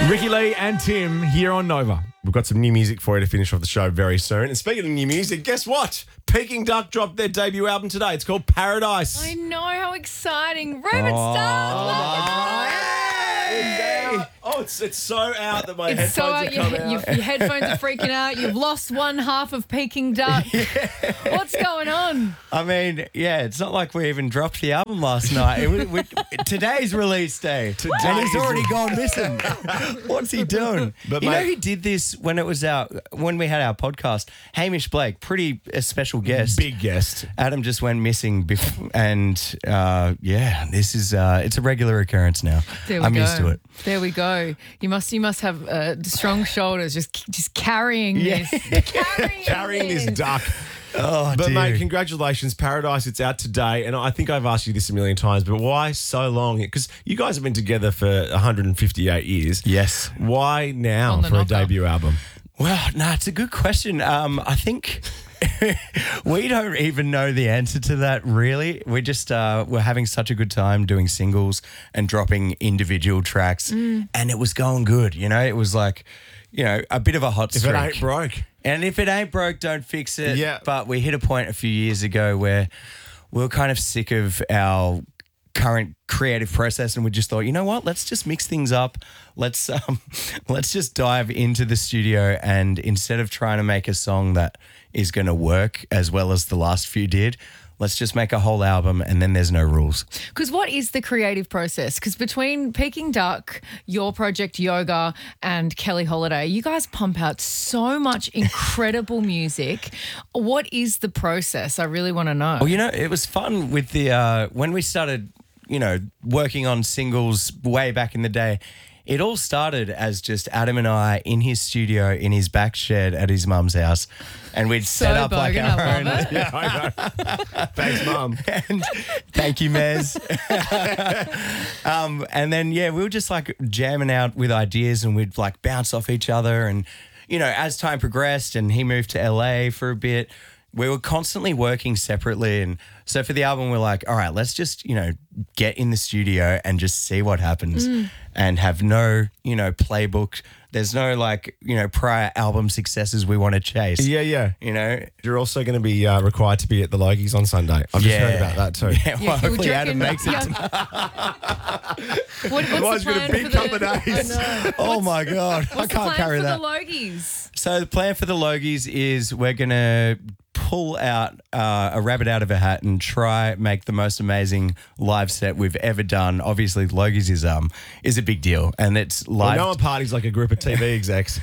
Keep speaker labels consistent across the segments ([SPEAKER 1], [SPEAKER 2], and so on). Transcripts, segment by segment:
[SPEAKER 1] Ricky Lee and Tim here on Nova. We've got some new music for you to finish off the show very soon. And speaking of new music, guess what? Peking Duck dropped their debut album today. It's called Paradise.
[SPEAKER 2] I know, how exciting. Ruben Starr.
[SPEAKER 1] Oh, it's so out that my
[SPEAKER 2] It's
[SPEAKER 1] headphones
[SPEAKER 2] so
[SPEAKER 1] are
[SPEAKER 2] out.
[SPEAKER 1] coming out.
[SPEAKER 2] Your headphones are freaking out. You've lost one half of Peking Duck. What's going on?
[SPEAKER 3] I mean, yeah, it's not like we even dropped the album last night. Today's release day. And he's already gone missing. What's he doing?
[SPEAKER 1] But
[SPEAKER 3] you
[SPEAKER 1] mate-
[SPEAKER 3] know who did this when we had our podcast? Hamish Blake, pretty a special guest.
[SPEAKER 1] Big guest.
[SPEAKER 3] Adam just went missing, this is it's a regular occurrence now.
[SPEAKER 2] There we
[SPEAKER 3] I'm
[SPEAKER 2] go.
[SPEAKER 3] used to it.
[SPEAKER 2] There we go. You must have strong shoulders, just carrying this,
[SPEAKER 1] Carrying this duck.
[SPEAKER 3] Oh,
[SPEAKER 1] But
[SPEAKER 3] dear.
[SPEAKER 1] mate, congratulations, Paradise. It's out today. And I think I've asked you this a million times, but why so long? Because you guys have been together for 158 years.
[SPEAKER 3] Yes.
[SPEAKER 1] Why now
[SPEAKER 2] On the
[SPEAKER 1] for a
[SPEAKER 2] knocker.
[SPEAKER 1] debut album?
[SPEAKER 3] Well, no, it's a good question. I think we don't even know the answer to that, really. We just we're having such a good time doing singles and dropping individual tracks, and it was going good. You know, it was like, a bit of a hot
[SPEAKER 1] If
[SPEAKER 3] streak.
[SPEAKER 1] it ain't broke.
[SPEAKER 3] And if it ain't broke, don't fix it.
[SPEAKER 1] Yeah.
[SPEAKER 3] But we hit a point a few years ago where we were kind of sick of our current creative process, and we just thought, you know what? Let's just mix things up. Let's just dive into the studio, and instead of trying to make a song that is going to work as well as the last few did, let's just make a whole album, and then there's no rules.
[SPEAKER 2] Because what is the creative process? Because between Peking Duck, your project Yoga, and Kelly Holiday, you guys pump out so much incredible music. What is the process? I really want to know.
[SPEAKER 3] Well, it was fun with the when we started, working on singles way back in the day. It all started as just Adam and I in his studio in his back shed at his mum's house, and we'd set up like
[SPEAKER 2] bogan,
[SPEAKER 3] our
[SPEAKER 2] I
[SPEAKER 3] own.
[SPEAKER 2] love it.
[SPEAKER 1] Yeah, I know. Thanks, Mum.
[SPEAKER 3] And thank you, Mez. And then we were just like jamming out with ideas, and we'd like bounce off each other. And as time progressed, and he moved to LA for a bit, we were constantly working separately. And so for the album, we're like, all right, let's just, get in the studio and just see what happens and have no, playbook. There's no prior album successes we want to chase.
[SPEAKER 1] Yeah. You're also going to be required to be at the Logies on Sunday. I've just heard about that too.
[SPEAKER 3] Yeah, well, hopefully Adam makes it.
[SPEAKER 2] What's
[SPEAKER 1] Otherwise,
[SPEAKER 2] the
[SPEAKER 1] we've got a
[SPEAKER 2] plan
[SPEAKER 1] big
[SPEAKER 2] for the-
[SPEAKER 1] couple of days.
[SPEAKER 2] I know.
[SPEAKER 3] Oh my God, I
[SPEAKER 2] What's
[SPEAKER 3] can't
[SPEAKER 2] the plan
[SPEAKER 3] carry
[SPEAKER 2] for
[SPEAKER 3] that.
[SPEAKER 2] the Logies?
[SPEAKER 3] So the plan for the Logies is we're going to pull out a rabbit out of a hat and try make the most amazing live set we've ever done. Obviously, Logies is a big deal, and it's live.
[SPEAKER 1] No one parties like a group of TV execs.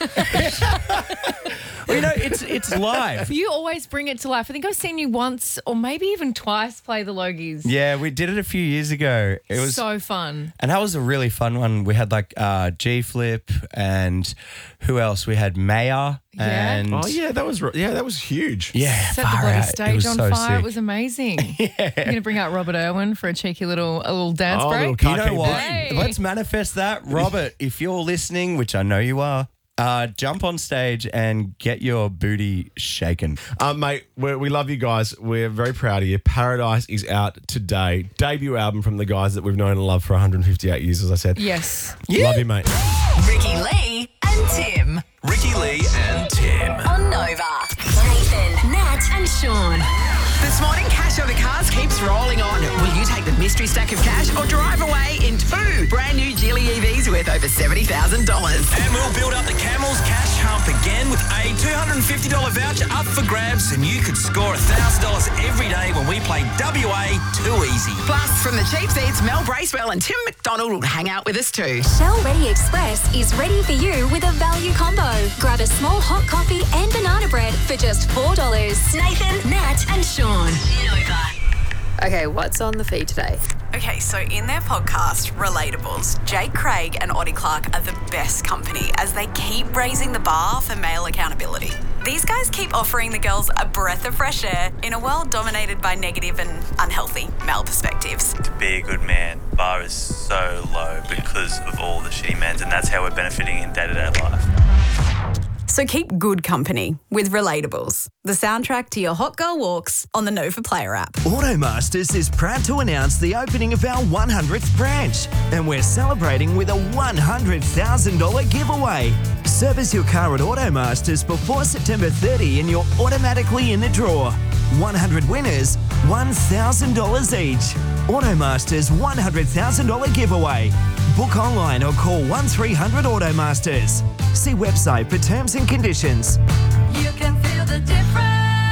[SPEAKER 3] Well, it's live.
[SPEAKER 2] You always bring it to life. I think I've seen you once or maybe even twice play the Logies.
[SPEAKER 3] Yeah, we did it a few years ago. It was
[SPEAKER 2] so fun.
[SPEAKER 3] And that was a really fun one. We had G Flip, and who else? We had Maya.
[SPEAKER 2] Yeah.
[SPEAKER 3] And
[SPEAKER 1] Oh yeah, that was huge.
[SPEAKER 3] yeah,
[SPEAKER 2] Set the
[SPEAKER 3] far
[SPEAKER 2] bloody
[SPEAKER 3] out. It
[SPEAKER 2] stage
[SPEAKER 3] was
[SPEAKER 2] on
[SPEAKER 3] so
[SPEAKER 2] fire.
[SPEAKER 3] sick.
[SPEAKER 2] It was amazing. You're going to bring out Robert Irwin for a cheeky little dance
[SPEAKER 1] Oh,
[SPEAKER 2] break?
[SPEAKER 1] little
[SPEAKER 3] You know
[SPEAKER 1] Cartoon
[SPEAKER 3] what?
[SPEAKER 2] Hey.
[SPEAKER 3] Let's manifest that. Robert, if you're listening, which I know you are, jump on stage and get your booty shaken.
[SPEAKER 1] Mate, we love you guys. We're very proud of you. Paradise is out today. Debut album from the guys that we've known and loved for 158 years, as I said.
[SPEAKER 2] Yes.
[SPEAKER 1] Love you, mate.
[SPEAKER 4] Ricky Lee and Tim
[SPEAKER 5] Ricky Lee and Tim.
[SPEAKER 4] on Nova. Nathan, Nat, and Sean.
[SPEAKER 6] This morning, Cash Over Cars keeps rolling on. Will you take the mystery stack of cash or drive away in two brand new Geely EVs worth over $70,000?
[SPEAKER 5] And we'll build up the Camels cash hump again with a $250 voucher up for grabs, and you could score $1,000 every day when we play WA Too Easy.
[SPEAKER 6] Plus, from the cheap seats, Mel Bracewell and Tim McDonald will hang out with us too.
[SPEAKER 7] Shell Ready Express is ready for you with a value combo. Grab a small hot coffee and banana bread for just $4.
[SPEAKER 4] Nathan, Nat, and Sean. Nova.
[SPEAKER 8] Okay, what's on the feed today?
[SPEAKER 9] Okay, so in their podcast, Relatables, Jake Craig and Audie Clark are the best company as they keep raising the bar for male accountability. These guys keep offering the girls a breath of fresh air in a world dominated by negative and unhealthy male perspectives.
[SPEAKER 10] To be a good man, bar is so low because of all the shitty men, and that's how we're benefiting in day-to-day life.
[SPEAKER 9] So keep good company with Relatables, the soundtrack to your hot girl walks on the Nova Player app.
[SPEAKER 11] Automasters is proud to announce the opening of our 100th branch, and we're celebrating with a $100,000 giveaway. Service your car at Automasters before September 30 and you're automatically in the draw. 100 winners, $1,000 each. Automasters $100,000 giveaway. Book online or call 1300 Automasters. See website for terms and conditions.
[SPEAKER 12] You can feel the difference.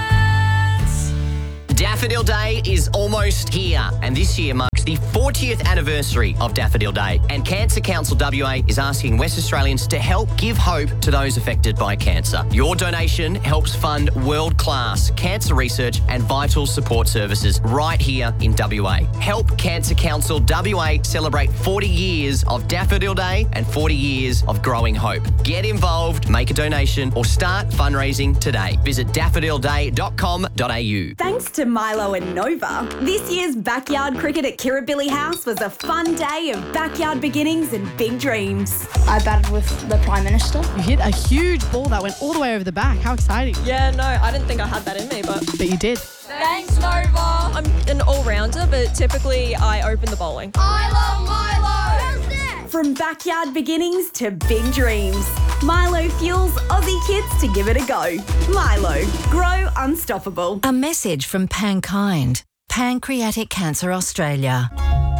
[SPEAKER 12] Daffodil Day is almost here, and this year marks the 40th anniversary of Daffodil Day. And Cancer Council WA is asking West Australians to help give hope to those affected by cancer. Your donation helps fund world-class cancer research and vital support services right here in WA. Help Cancer Council WA celebrate 40 years of Daffodil Day and 40 years of growing hope. Get involved, make a donation, or start fundraising today. Visit daffodilday.com.au.
[SPEAKER 13] Thanks to Milo and Nova, this year's backyard cricket at Kirribilli House was a fun day of backyard beginnings and big dreams.
[SPEAKER 14] I batted with the Prime Minister.
[SPEAKER 15] You hit a huge ball that went all the way over the back. How exciting.
[SPEAKER 16] Yeah, no, I didn't think I had that in me, but
[SPEAKER 15] you did.
[SPEAKER 16] Thanks, Nova. I'm an all-rounder, but typically I open the bowling.
[SPEAKER 13] I love Milo! From backyard beginnings to big dreams, Milo fuels Aussie kids to give it a go. Milo, grow unstoppable.
[SPEAKER 17] A message from Pankind, Pancreatic Cancer Australia.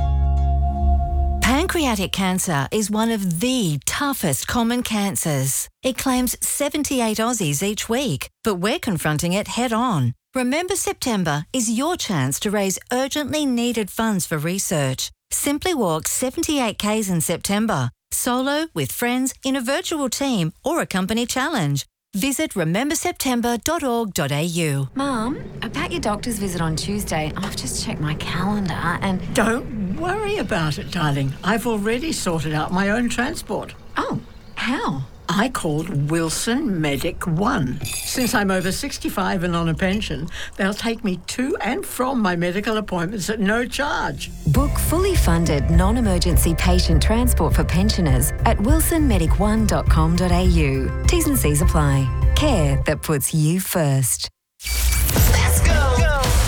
[SPEAKER 17] Pancreatic cancer is one of the toughest common cancers. It claims 78 Aussies each week, but we're confronting it head on. Remember September is your chance to raise urgently needed funds for research. Simply walk 78 Ks in September, solo, with friends, in a virtual team or a company challenge. Visit rememberseptember.org.au.
[SPEAKER 18] Mum, about your doctor's visit on Tuesday, I've just checked my calendar and...
[SPEAKER 19] Don't worry about it, darling. I've already sorted out my own transport.
[SPEAKER 18] Oh, how?
[SPEAKER 19] I called Wilson Medic One. Since I'm over 65 and on a pension, they'll take me to and from my medical appointments at no charge.
[SPEAKER 18] Book fully funded non-emergency patient transport for pensioners at wilsonmedic1.com.au. T's and C's apply. Care that puts you first.